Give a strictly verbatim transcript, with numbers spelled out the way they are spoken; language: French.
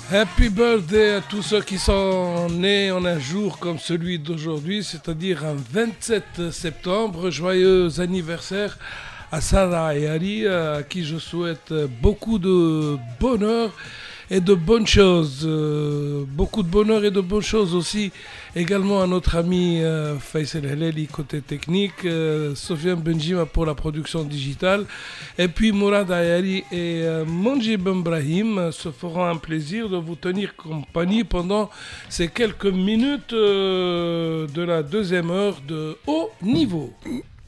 Happy birthday à tous ceux qui sont nés en un jour comme celui d'aujourd'hui, c'est-à-dire un vingt-sept septembre. Joyeux anniversaire à Sarah et Ali, à qui je souhaite beaucoup de bonheur et de bonnes choses. Euh, beaucoup de bonheur et de bonnes choses aussi également à notre ami euh, Faisal Helali côté technique, euh, Sofiane Benjima pour la production digitale, et puis Mourad Ayari et euh, Monjib Ibrahim se feront un plaisir de vous tenir compagnie pendant ces quelques minutes euh, de la deuxième heure de haut niveau.